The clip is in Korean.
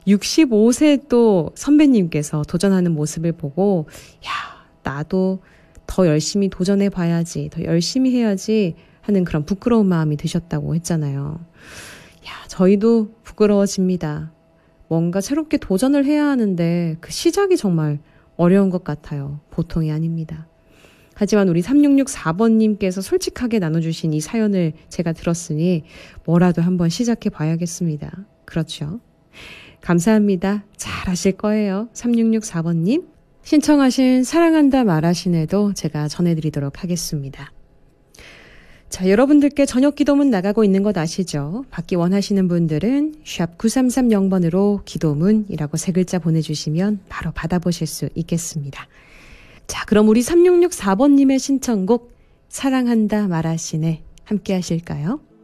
65세 또 선배님께서 도전하는 모습을 보고 나도 더 열심히 도전해 봐야지, 더 열심히 해야지 하는 그런 부끄러운 마음이 드셨다고 했잖아요. 저희도 부끄러워집니다. 뭔가 새롭게 도전을 해야 하는데 그 시작이 정말 어려운 것 같아요. 보통이 아닙니다. 하지만 우리 3664번님께서 솔직하게 나눠주신 이 사연을 제가 들었으니 뭐라도 한번 시작해 봐야겠습니다. 그렇죠? 감사합니다. 잘 하실 거예요. 3664번님. 신청하신 사랑한다 말하시네도 제가 전해드리도록 하겠습니다. 자, 여러분들께 저녁 기도문 나가고 있는 것 아시죠? 받기 원하시는 분들은 샵 9330번으로 기도문이라고 세 글자 보내주시면 바로 받아보실 수 있겠습니다. 자, 그럼 우리 3664번님의 신청곡 사랑한다 말하시네 함께 하실까요?